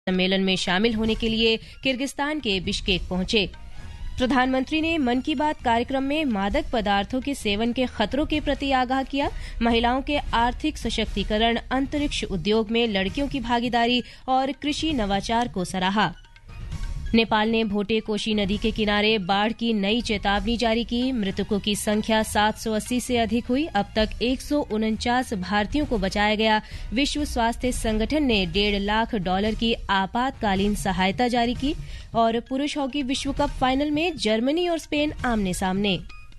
सम्मेलन में शामिल होने के लिए किर्गिस्तान के बिश्केक पहुंचे। प्रधानमंत्री ने मन की बात कार्यक्रम में मादक पदार्थों के सेवन के खतरों के प्रति आगाह किया। महिलाओं के आर्थिक सशक्तिकरण, अंतरिक्ष उद्योग में लड़कियों की भागीदारी और कृषि नवाचार को सराहा। नेपाल ने भोटे कोशी नदी के किनारे बाढ़ की नई चेतावनी जारी की। मृतकों की संख्या 780 से अधिक हुई। अब तक 149 भारतीयों को बचाया गया। विश्व स्वास्थ्य संगठन ने $1.5 लाख की आपातकालीन सहायता जारी की। और पुरुष हॉकी विश्व कप फाइनल में जर्मनी और स्पेन आमने सामने।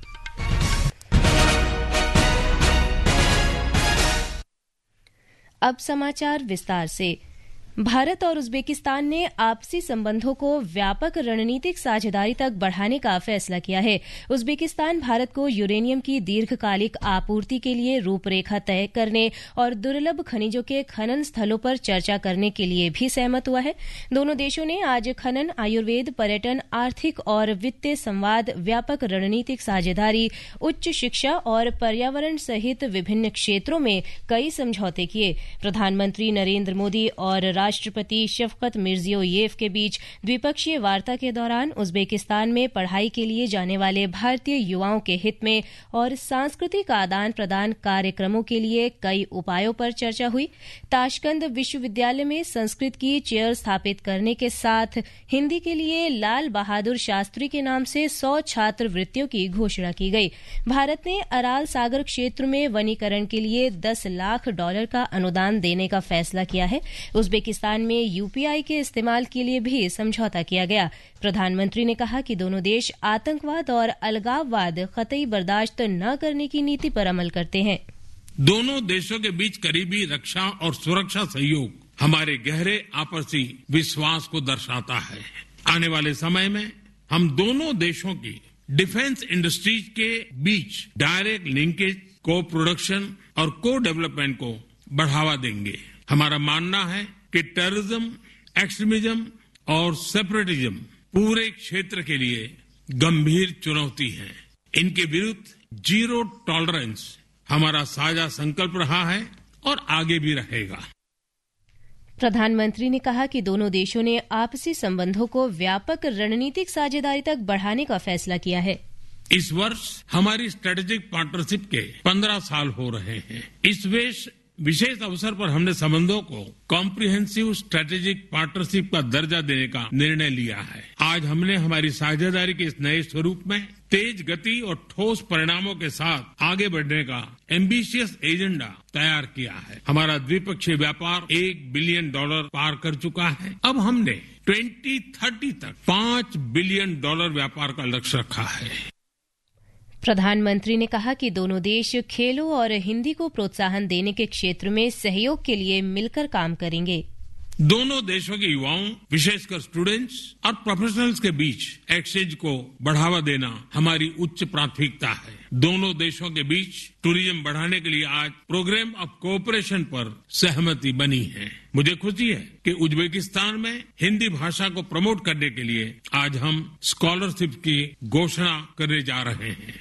अब समाचार विस्तार से। भारत और उज्बेकिस्तान ने आपसी संबंधों को व्यापक रणनीतिक साझेदारी तक बढ़ाने का फैसला किया है। उज्बेकिस्तान भारत को यूरेनियम की दीर्घकालिक आपूर्ति के लिए रूपरेखा तय करने और दुर्लभ खनिजों के खनन स्थलों पर चर्चा करने के लिए भी सहमत हुआ है। दोनों देशों ने आज खनन, आयुर्वेद, पर्यटन, आर्थिक और वित्तीय संवाद, व्यापक रणनीतिक साझेदारी, उच्च शिक्षा और पर्यावरण सहित विभिन्न क्षेत्रों में कई समझौते किए। प्रधानमंत्री नरेंद्र मोदी और राष्ट्रपति शफकत मिर्जियोयेव के बीच द्विपक्षीय वार्ता के दौरान उज्बेकिस्तान में पढ़ाई के लिए जाने वाले भारतीय युवाओं के हित में और सांस्कृतिक आदान प्रदान कार्यक्रमों के लिए कई उपायों पर चर्चा हुई। ताशकंद विश्वविद्यालय में संस्कृत की चेयर स्थापित करने के साथ हिंदी के लिए लाल बहादुर शास्त्री के नाम से 100 छात्रवृत्तियों की घोषणा की गई। भारत ने अराल सागर क्षेत्र में वनीकरण के लिए $10 लाख का अनुदान देने का फैसला किया है। उज्बेकिस्तान में यूपीआई के इस्तेमाल के लिए भी समझौता किया गया। प्रधानमंत्री ने कहा कि दोनों देश आतंकवाद और अलगाववाद कतई बर्दाश्त न करने की नीति पर अमल करते हैं। दोनों देशों के बीच करीबी रक्षा और सुरक्षा सहयोग हमारे गहरे आपसी विश्वास को दर्शाता है। आने वाले समय में हम दोनों देशों की डिफेंस इंडस्ट्रीज के बीच डायरेक्ट लिंकेज, को प्रोडक्शन और को डेवलपमेंट को बढ़ावा देंगे। हमारा मानना है कि टेररिज्म, एक्सट्रीमिज्म और सेपरेटिज्म पूरे क्षेत्र के लिए गंभीर चुनौती है। इनके विरुद्ध जीरो टॉलरेंस हमारा साझा संकल्प रहा है और आगे भी रहेगा। प्रधानमंत्री ने कहा कि दोनों देशों ने आपसी संबंधों को व्यापक रणनीतिक साझेदारी तक बढ़ाने का फैसला किया है। इस वर्ष हमारी स्ट्रेटेजिक पार्टनरशिप के 15 साल हो रहे हैं। इस विशेष अवसर पर हमने संबंधों को कॉम्प्रिहेंसिव स्ट्रेटेजिक पार्टनरशिप का दर्जा देने का निर्णय लिया है। आज हमने हमारी साझेदारी के इस नए स्वरूप में तेज गति और ठोस परिणामों के साथ आगे बढ़ने का एम्बिशियस एजेंडा तैयार किया है। हमारा द्विपक्षीय व्यापार $1 बिलियन पार कर चुका है। अब हमने 2030 तक $5 बिलियन व्यापार का लक्ष्य रखा है। प्रधानमंत्री ने कहा कि दोनों देश खेलों और हिंदी को प्रोत्साहन देने के क्षेत्र में सहयोग के लिए मिलकर काम करेंगे। दोनों देशों के युवाओं, विशेषकर स्टूडेंट्स और प्रोफेशनल्स के बीच एक्सचेंज को बढ़ावा देना हमारी उच्च प्राथमिकता है। दोनों देशों के बीच टूरिज्म बढ़ाने के लिए आज प्रोग्राम ऑफ कोऑपरेशन पर सहमति बनी है। मुझे खुशी है कि उज्बेकिस्तान में हिंदी भाषा को प्रमोट करने के लिए आज हम स्कॉलरशिप की घोषणा करने जा रहे हैं।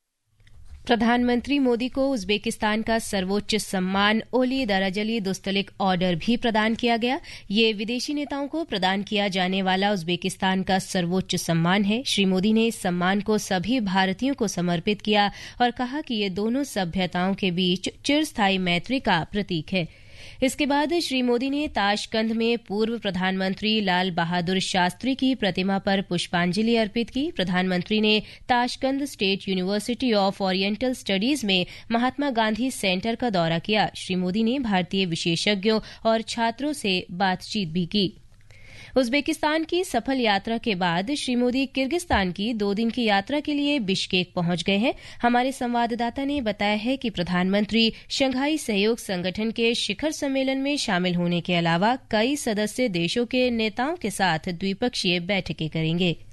प्रधानमंत्री मोदी को उज्बेकिस्तान का सर्वोच्च सम्मान ओली दराजली दुस्तलिक ऑर्डर भी प्रदान किया गया। ये विदेशी नेताओं को प्रदान किया जाने वाला उज्बेकिस्तान का सर्वोच्च सम्मान है। श्री मोदी ने इस सम्मान को सभी भारतीयों को समर्पित किया और कहा कि ये दोनों सभ्यताओं के बीच चिरस्थायी मैत्री का प्रतीक है। इसके बाद श्री मोदी ने ताशकंद में पूर्व प्रधानमंत्री लाल बहादुर शास्त्री की प्रतिमा पर पुष्पांजलि अर्पित की। प्रधानमंत्री ने Tashkent state university of oriental studies में महात्मा गांधी सेंटर का दौरा किया। श्री मोदी ने भारतीय विशेषज्ञों और छात्रों से बातचीत भी की। उज्बेकिस्तान की सफल यात्रा के बाद श्री मोदी किर्गिस्तान की 2 दिन की यात्रा के लिए बिश्केक पहुंच गए हैं। हमारे संवाददाता ने बताया है कि प्रधानमंत्री शंघाई सहयोग संगठन के शिखर सम्मेलन में शामिल होने के अलावा कई सदस्य देशों के नेताओं के साथ द्विपक्षीय बैठकें करेंगे।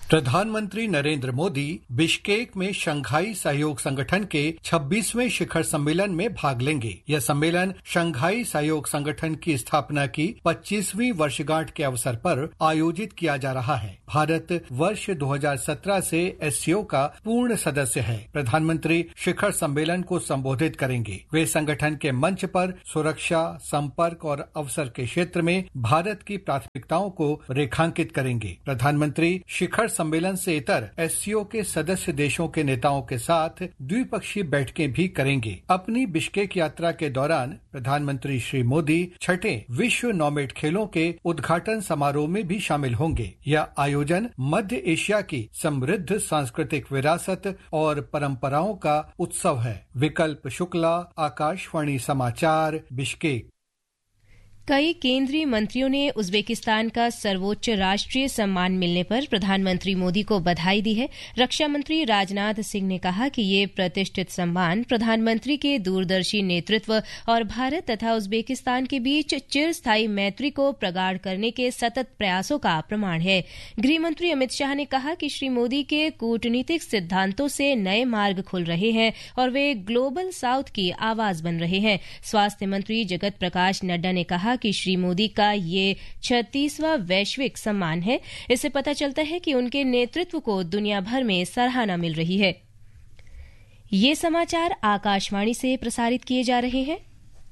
प्रधानमंत्री नरेंद्र मोदी बिश्केक में शंघाई सहयोग संगठन के 26वें शिखर सम्मेलन में भाग लेंगे। यह सम्मेलन शंघाई सहयोग संगठन की स्थापना की 25वीं वर्षगांठ के अवसर पर आयोजित किया जा रहा है। भारत वर्ष 2017 से एससीओ का पूर्ण सदस्य है। प्रधानमंत्री शिखर सम्मेलन को संबोधित करेंगे। वे संगठन के मंच पर सुरक्षा, संपर्क और अवसर के क्षेत्र में भारत की प्राथमिकताओं को रेखांकित करेंगे। प्रधानमंत्री शिखर सम्मेलन से इतर एससीओ के सदस्य देशों के नेताओं के साथ द्विपक्षीय बैठकें भी करेंगे। अपनी बिश्केक यात्रा के दौरान प्रधानमंत्री श्री मोदी 6ठे विश्व नॉमेड खेलों के उद्घाटन समारोह में भी शामिल होंगे। यह आयोजन मध्य एशिया की समृद्ध सांस्कृतिक विरासत और परंपराओं का उत्सव है। विकल्प शुक्ला, आकाशवाणी समाचार, बिश्केक। कई केंद्रीय मंत्रियों ने उज्बेकिस्तान का सर्वोच्च राष्ट्रीय सम्मान मिलने पर प्रधानमंत्री मोदी को बधाई दी है। रक्षा मंत्री राजनाथ सिंह ने कहा कि ये प्रतिष्ठित सम्मान प्रधानमंत्री के दूरदर्शी नेतृत्व और भारत तथा उज्बेकिस्तान के बीच चिरस्थायी मैत्री को प्रगाढ़ करने के सतत प्रयासों का प्रमाण है। गृहमंत्री अमित शाह ने कहा कि श्री मोदी के कूटनीतिक सिद्धांतों से नए मार्ग खुल रहे हैं और वे ग्लोबल साउथ की आवाज बन रहे हैं। स्वास्थ्य मंत्री जगत प्रकाश नड्डा ने कहा कि श्री मोदी का ये 36वां वैश्विक सम्मान है। इससे पता चलता है कि उनके नेतृत्व को दुनिया भर में सराहना मिल रही है। ये समाचार आकाशवाणी से प्रसारित किए जा रहे हैं।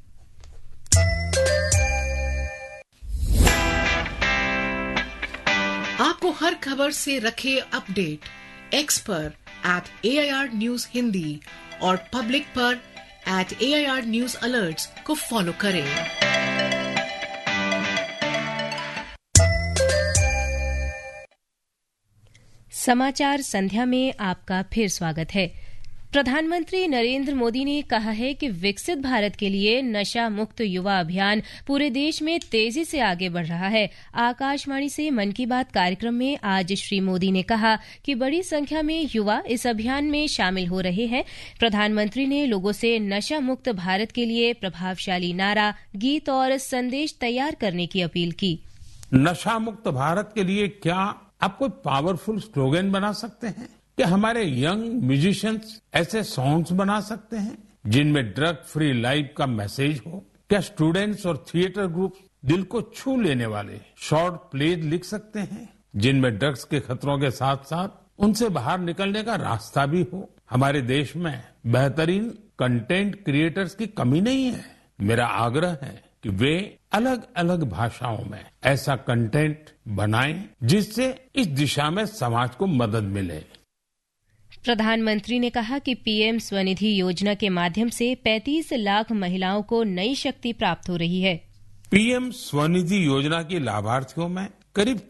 आपको हर खबर से रखे अपडेट एक्स पर @AIR News हिंदी और पब्लिक पर @AIR News Alerts को फॉलो करें। समाचार संध्या में आपका फिर स्वागत है। प्रधानमंत्री नरेंद्र मोदी ने कहा है कि विकसित भारत के लिए नशा मुक्त युवा अभियान पूरे देश में तेजी से आगे बढ़ रहा है। आकाशवाणी से मन की बात कार्यक्रम में आज श्री मोदी ने कहा कि बड़ी संख्या में युवा इस अभियान में शामिल हो रहे हैं। प्रधानमंत्री ने लोगों से नशा मुक्त भारत के लिए प्रभावशाली नारा, गीत और संदेश तैयार करने की अपील की। नशा मुक्त भारत के लिए क्या आप कोई पावरफुल स्लोगन बना सकते हैं? क्या हमारे यंग म्यूजिशियंस ऐसे सॉन्ग्स बना सकते हैं जिनमें ड्रग फ्री लाइफ का मैसेज हो? क्या स्टूडेंट्स और थिएटर ग्रुप दिल को छू लेने वाले शॉर्ट प्लेज लिख सकते हैं जिनमें ड्रग्स के खतरों के साथ साथ उनसे बाहर निकलने का रास्ता भी हो? हमारे देश में बेहतरीन कंटेंट क्रिएटर्स की कमी नहीं है। मेरा आग्रह है कि वे अलग अलग भाषाओं में ऐसा कंटेंट बनाएं जिससे इस दिशा में समाज को मदद मिले। प्रधानमंत्री ने कहा कि पीएम स्वनिधि योजना के माध्यम से 35 लाख महिलाओं को नई शक्ति प्राप्त हो रही है। पीएम स्वनिधि योजना के लाभार्थियों में करीब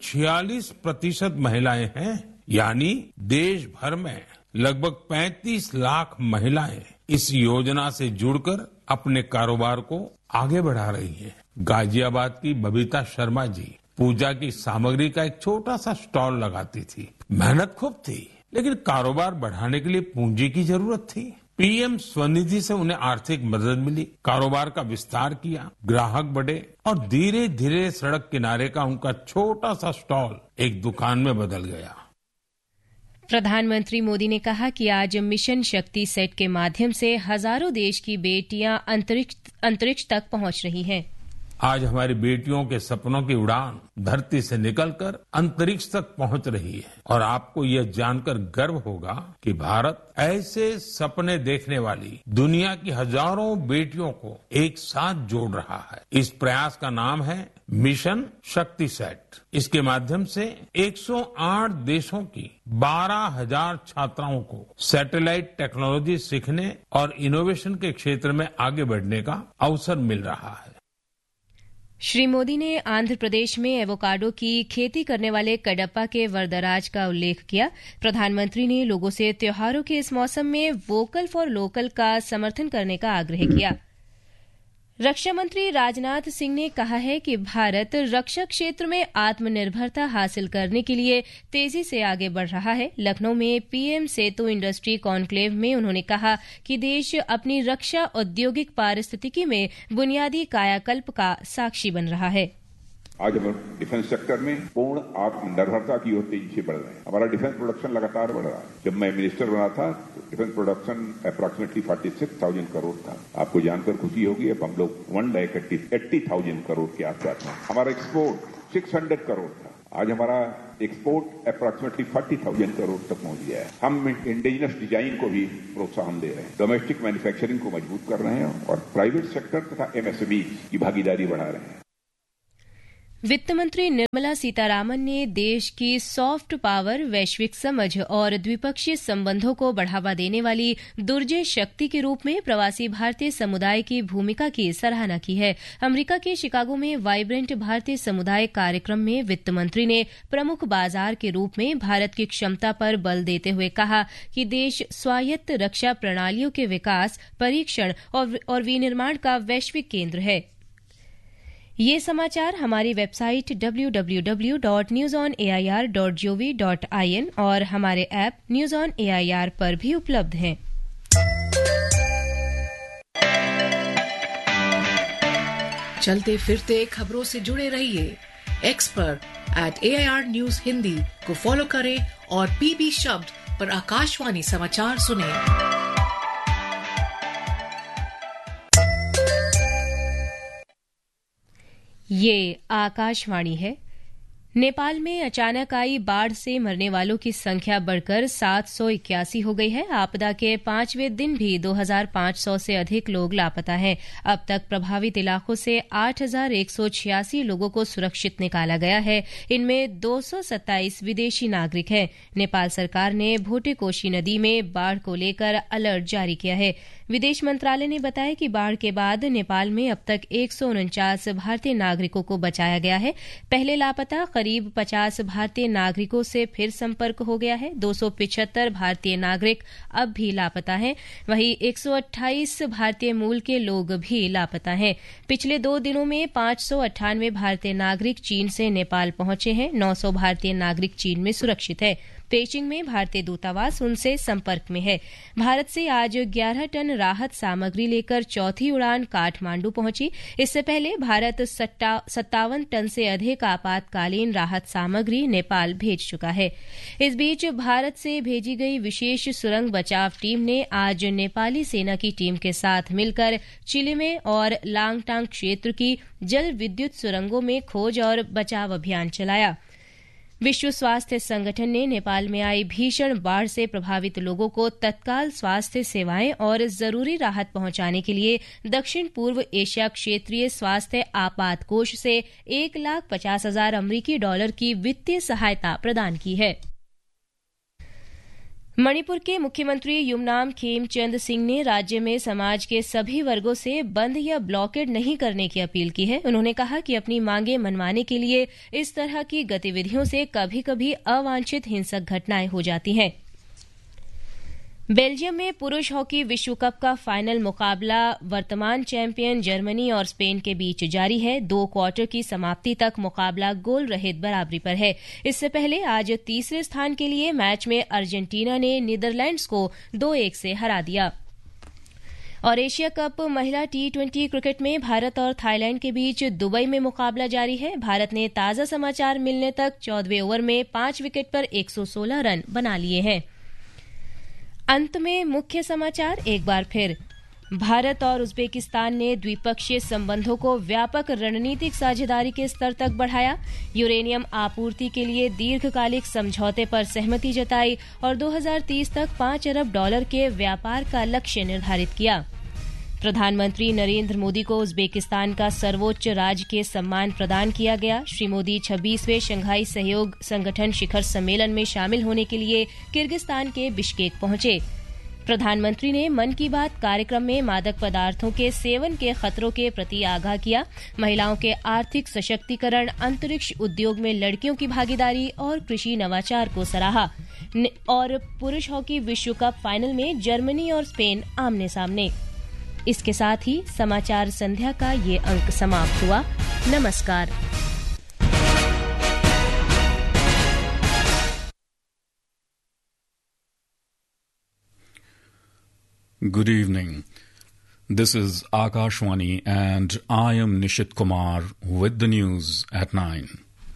46% महिलाएं हैं, यानी देश भर में लगभग 35 लाख महिलाएं इस योजना से जुड़कर अपने कारोबार को आगे बढ़ा रही है। गाजियाबाद की बबीता शर्मा जी पूजा की सामग्री का एक छोटा सा स्टॉल लगाती थी। मेहनत खूब थी, लेकिन कारोबार बढ़ाने के लिए पूंजी की जरूरत थी। पीएम स्वनिधि से उन्हें आर्थिक मदद मिली, कारोबार का विस्तार किया, ग्राहक बढ़े और धीरे धीरे सड़क किनारे का उनका छोटा सा स्टॉल एक दुकान में बदल गया। प्रधानमंत्री मोदी ने कहा कि आज मिशन शक्ति सेट के माध्यम से हजारों देश की बेटियां अंतरिक्ष तक पहुंच रही हैं। आज हमारी बेटियों के सपनों की उड़ान धरती से निकलकर अंतरिक्ष तक पहुंच रही है और आपको यह जानकर गर्व होगा कि भारत ऐसे सपने देखने वाली दुनिया की हजारों बेटियों को एक साथ जोड़ रहा है। इस प्रयास का नाम है मिशन शक्ति सेट। इसके माध्यम से 108 देशों की 12,000 छात्राओं को सैटेलाइट टेक्नोलॉजी सीखने और इनोवेशन के क्षेत्र में आगे बढ़ने का अवसर मिल रहा है। श्री मोदी ने आंध्र प्रदेश में एवोकाडो की खेती करने वाले कडप्पा के वरदराज का उल्लेख किया। प्रधानमंत्री ने लोगों से त्योहारों के इस मौसम में वोकल फॉर लोकल का समर्थन करने का आग्रह किया। रक्षा मंत्री राजनाथ सिंह ने कहा है कि भारत रक्षा क्षेत्र में आत्मनिर्भरता हासिल करने के लिए तेजी से आगे बढ़ रहा है। लखनऊ में पीएम सेतु इंडस्ट्री कॉन्क्लेव में उन्होंने कहा कि देश अपनी रक्षा औद्योगिक पारिस्थितिकी में बुनियादी कायाकल्प का साक्षी बन रहा है। आज हम डिफेंस सेक्टर में पूर्ण आत्मनिर्भरता की ओर तेजी से बढ़ रहे हैं। हमारा डिफेंस प्रोडक्शन लगातार बढ़ रहा है। जब मैं मिनिस्टर बना था तो डिफेंस प्रोडक्शन अप्रॉक्सीमेटली 46,000 करोड़ था। आपको जानकर खुशी होगी अब हम लोग 1,80,000 करोड़ के आसपास हैं। हमारा एक्सपोर्ट 600 करोड़ था, आज हमारा एक्सपोर्ट अप्रॉक्सीमेटली 40,000 करोड़ तक पहुंच गया है। हम इंडिजिनस डिजाइन को भी प्रोत्साहन दे रहे हैं, डोमेस्टिक मैन्युफैक्चरिंग को मजबूत कर रहे हैं और प्राइवेट सेक्टर तथा एमएसएमई की भागीदारी बढ़ा रहे हैं। वित्त मंत्री निर्मला सीतारामन ने देश की सॉफ्ट पावर, वैश्विक समझ और द्विपक्षीय संबंधों को बढ़ावा देने वाली दुर्जय शक्ति के रूप में प्रवासी भारतीय समुदाय की भूमिका की सराहना की है। अमेरिका के शिकागो में वाइब्रेंट भारतीय समुदाय कार्यक्रम में वित्त मंत्री ने प्रमुख बाजार के रूप में भारत की क्षमता पर बल देते हुए कहा कि देश स्वायत्त रक्षा प्रणालियों के विकास, परीक्षण और विनिर्माण का वैश्विक केंद्र है। ये समाचार हमारी वेबसाइट www.newsonair.gov.in और हमारे ऐप न्यूज ऑन एआईआर पर भी उपलब्ध हैं। चलते फिरते खबरों से जुड़े रहिए। एक्स पर @AIR News हिंदी को फॉलो करें और PB शब्द पर आकाशवाणी समाचार सुनें। ये आकाशवाणी है। नेपाल में अचानक आई बाढ़ से मरने वालों की संख्या बढ़कर 781 हो गई है। आपदा के 5वें दिन भी 2,500 से अधिक लोग लापता हैं। अब तक प्रभावित इलाकों से 8,186 लोगों को सुरक्षित निकाला गया है। इनमें 227 विदेशी नागरिक हैं। नेपाल सरकार ने भोटेकोशी नदी में बाढ़ को लेकर अलर्ट जारी किया है। विदेश मंत्रालय ने बताया कि बाढ़ के बाद नेपाल में अब तक 149 भारतीय नागरिकों को बचाया गया है। पहले लापता करीब 50 भारतीय नागरिकों से फिर संपर्क हो गया है। 275 भारतीय नागरिक अब भी लापता हैं। वहीं 128 भारतीय मूल के लोग भी लापता हैं। पिछले 2 दिनों में 598 भारतीय नागरिक चीन से नेपाल पहुंचे हैं। 900 भारतीय नागरिक चीन में सुरक्षित है। पेचिंग में भारतीय दूतावास उनसे संपर्क में है। भारत से आज 11 टन राहत सामग्री लेकर चौथी उड़ान काठमांडू पहुंची। इससे पहले भारत 57 टन से अधिक आपातकालीन राहत सामग्री नेपाल भेज चुका है। इस बीच भारत से भेजी गई विशेष सुरंग बचाव टीम ने आज नेपाली सेना की टीम के साथ मिलकर चिलिमे और लांगटांग क्षेत्र की जल विद्युत सुरंगों में खोज और बचाव अभियान चलाया। विश्व स्वास्थ्य संगठन ने नेपाल में आई भीषण बाढ़ से प्रभावित लोगों को तत्काल स्वास्थ्य सेवाएं और जरूरी राहत पहुंचाने के लिए दक्षिण पूर्व एशिया क्षेत्रीय स्वास्थ्य आपात कोष से $1,50,000 अमरीकी की वित्तीय सहायता प्रदान की है। मणिपुर के मुख्यमंत्री युमनाम खेमचंद सिंह ने राज्य में समाज के सभी वर्गों से बंद या ब्लॉकेड नहीं करने की अपील की है। उन्होंने कहा कि अपनी मांगे मनवाने के लिए इस तरह की गतिविधियों से कभी कभी अवांछित हिंसक घटनाएं हो जाती हैं। बेल्जियम में पुरुष हॉकी विश्व कप का फाइनल मुकाबला वर्तमान चैंपियन जर्मनी और स्पेन के बीच जारी है। 2 क्वार्टर की समाप्ति तक मुकाबला गोल रहित बराबरी पर है। इससे पहले आज तीसरे स्थान के लिए मैच में अर्जेंटीना ने नीदरलैंड्स को 2-1 से हरा दिया। और एशिया कप महिला T20 क्रिकेट में भारत और थाईलैंड के बीच दुबई में मुकाबला जारी है। भारत ने ताजा समाचार मिलने तक 14वें ओवर में 5 विकेट पर 116 रन बना लिए हैं। अंत में मुख्य समाचार एक बार फिर। भारत और उज्बेकिस्तान ने द्विपक्षीय संबंधों को व्यापक रणनीतिक साझेदारी के स्तर तक बढ़ाया। यूरेनियम आपूर्ति के लिए दीर्घकालिक समझौते पर सहमति जताई और 2030 तक $5 अरब के व्यापार का लक्ष्य निर्धारित किया। प्रधानमंत्री नरेंद्र मोदी को उज्बेकिस्तान का सर्वोच्च राजकीय सम्मान प्रदान किया गया। श्री मोदी 26वें शंघाई सहयोग संगठन शिखर सम्मेलन में शामिल होने के लिए किर्गिस्तान के बिश्केक पहुंचे। प्रधानमंत्री ने मन की बात कार्यक्रम में मादक पदार्थों के सेवन के खतरों के प्रति आगाह किया। महिलाओं के आर्थिक सशक्तिकरण, अंतरिक्ष उद्योग में लड़कियों की भागीदारी और कृषि नवाचार को सराहा। और पुरुष हॉकी विश्व कप फाइनल में जर्मनी और स्पेन आमने सामने। इसके साथ ही समाचार संध्या का ये अंक समाप्त हुआ। नमस्कार। Good evening. This is Akashwani and I am Nishit Kumar with the news at 9.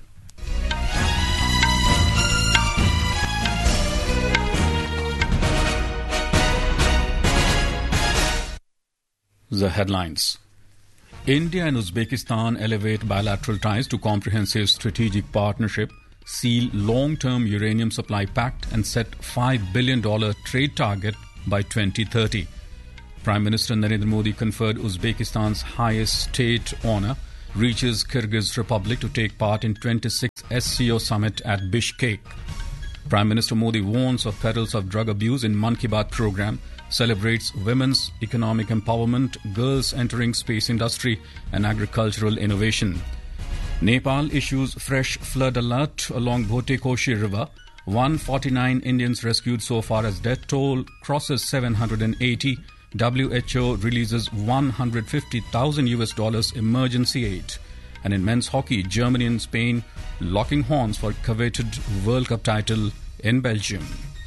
The headlines. India and Uzbekistan elevate bilateral ties to comprehensive strategic partnership, seal long-term uranium supply pact and set $5 billion trade target by 2030. Prime Minister Narendra Modi conferred Uzbekistan's highest state honour, reaches Kyrgyz Republic to take part in 26th SCO summit at Bishkek. Prime Minister Modi warns of perils of drug abuse in Mann Ki Baat program, celebrates women's economic empowerment, girls entering space industry and agricultural innovation. Nepal issues fresh flood alert along Bhote Koshi River. 149 Indians rescued so far as death toll crosses 780. WHO releases $150,000 emergency aid. And in men's hockey, Germany and Spain locking horns for coveted World Cup title in Belgium.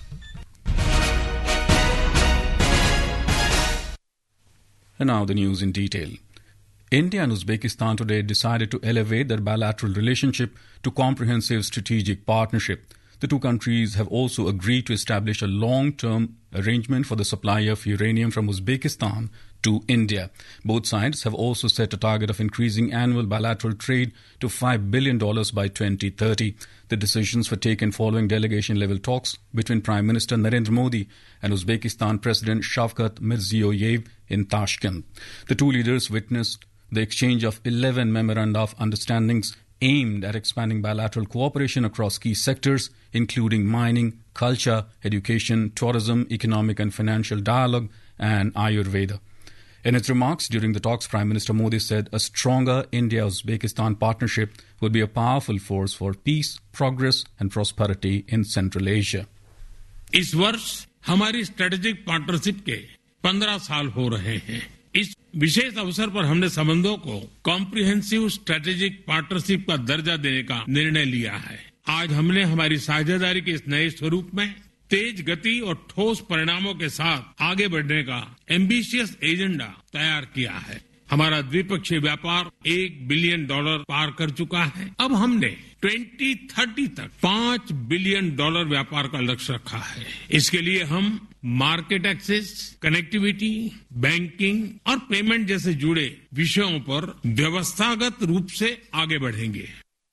And now the news in detail. India and Uzbekistan today decided to elevate their bilateral relationship to comprehensive strategic partnership. The two countries have also agreed to establish a long-term arrangement for the supply of uranium from Uzbekistan to India. Both sides have also set a target of increasing annual bilateral trade to $5 billion by 2030. The decisions were taken following delegation-level talks between Prime Minister Narendra Modi and Uzbekistan President Shavkat Mirziyoyev in Tashkent. The two leaders witnessed the exchange of 11 memoranda of understandings aimed at expanding bilateral cooperation across key sectors, including mining, culture, education, tourism, economic and financial dialogue, and Ayurveda. In its remarks during the talks, Prime Minister Modi said a stronger India-Uzbekistan partnership would be a powerful force for peace, progress and prosperity in Central Asia. इस वर्ष हमारी strategic partnership के 15 साल हो रहे हैं. इस विशेष अवसर पर हमने संबंधों को कॉम्प्रिहेंसिव स्ट्रेटेजिक पार्टनरशिप का दर्जा देने का निर्णय लिया है. आज हमने हमारी साझेदारी के इस नए स्वरूप में तेज गति और ठोस परिणामों के साथ आगे बढ़ने का एम्बिशियस एजेंडा तैयार किया है. हमारा द्विपक्षीय व्यापार $1 बिलियन पार कर चुका है. अब हमने 2030 तक $5 बिलियन व्यापार का लक्ष्य रखा है. इसके लिए हम मार्केट एक्सेस, कनेक्टिविटी, बैंकिंग और पेमेंट जैसे जुड़े विषयों पर व्यवस्थागत रूप से आगे बढ़ेंगे.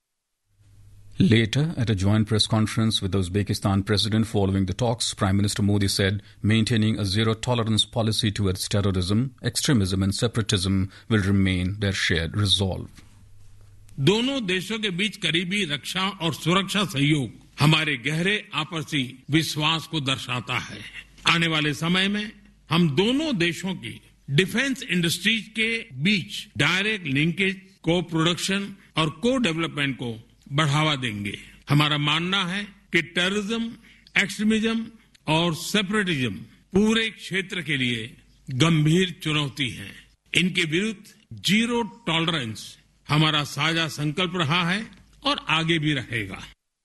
Later, at a joint press conference with the Uzbekistan president following the talks, Prime Minister Modi said maintaining a zero-tolerance policy towards terrorism, extremism and separatism will remain their shared resolve. दोनों देशों के बीच करीबी रक्षा और सुरक्षा सहयोग हमारे गहरे आपसी विश्वास को दर्शाता है. आने वाले समय में हम दोनों देशों की डिफेंस इंडस्ट्रीज के बीच डायरेक्ट लिंकेज, को प्रोडक्शन और को डेवलपमेंट को बढ़ावा देंगे. हमारा मानना है कि टेररिज्म, एक्सट्रीमिज्म और सेपरेटिज्म पूरे क्षेत्र के लिए गंभीर चुनौती है. इनके विरुद्ध जीरो टॉलरेंस हमारा साझा संकल्प रहा है और आगे भी रहेगा.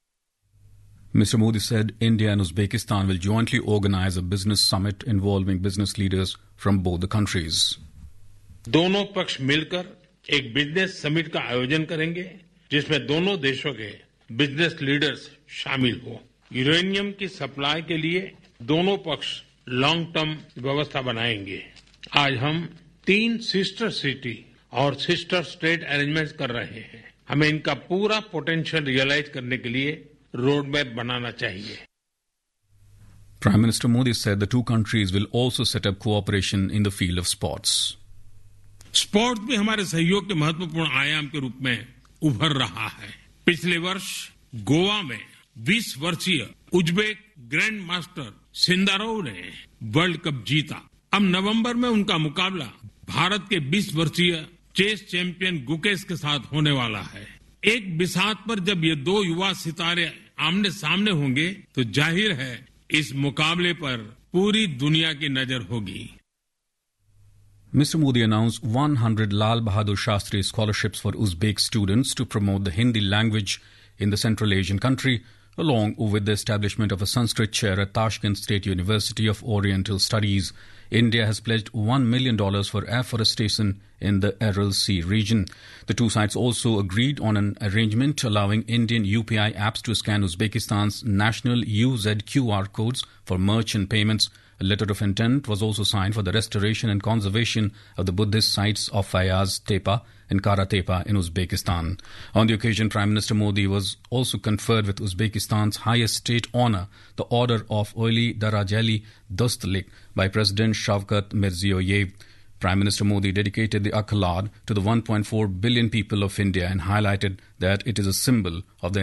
Mr. Modi said India and Uzbekistan will jointly organize a business summit involving business leaders from both the countries. दोनों पक्ष मिलकर एक बिजनेस समिट का आयोजन करेंगे जिसमें दोनों देशों के बिजनेस लीडर्स शामिल हो. यूरेनियम की सप्लाई के लिए दोनों पक्ष लॉन्ग टर्म व्यवस्था बनाएंगे. आज हम 3 सिस्टर सिटी और सिस्टर स्टेट अरेंजमेंट कर रहे हैं. हमें इनका पूरा पोटेंशियल रियलाइज करने के लिए रोड मैप बनाना चाहिए. Prime Minister Modi said the two countries will also set up cooperation in the field of sports. Sports भी हमारे सहयोग के महत्वपूर्ण आयाम के रूप में उभर रहा है. पिछले वर्ष गोवा में 20 वर्षीय उज्बेक ग्रैंड मास्टर सिंदारोव ने वर्ल्ड कप जीता. अब नवंबर में उनका मुकाबला भारत के 20 वर्षीय चेस चैंपियन गुकेश के साथ होने वाला है. एक बिसात पर जब ये दो युवा सितारे आमने सामने होंगे तो जाहिर है इस मुकाबले पर पूरी दुनिया की नजर होगी. Mr. Modi announced 100 Lal Bahadur Shastri scholarships for Uzbek students to promote the Hindi language in the Central Asian country, along with the establishment of a Sanskrit chair at Tashkent State University of Oriental Studies. India has pledged $1 million for afforestation in the Aral Sea region. The two sides also agreed on an arrangement allowing Indian UPI apps to scan Uzbekistan's national UZQR codes for merchant payments. A letter of intent was also signed for the restoration and conservation of the Buddhist sites of Fayaz Tepa and Kara Tepa in Uzbekistan. On the occasion, Prime Minister Modi was also conferred with Uzbekistan's highest state honour, the Order of Oli Darajali Dostlik, by President Shavkat Mirziyoyev. Prime Minister Modi dedicated the accolade to the 1.4 billion people of India and highlighted that it is a symbol of the